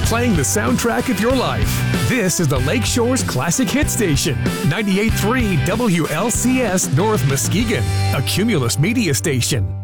playing the soundtrack of your life. This is the Lakeshore's Classic Hit Station, 98.3 WLCS North Muskegon, a Cumulus Media station.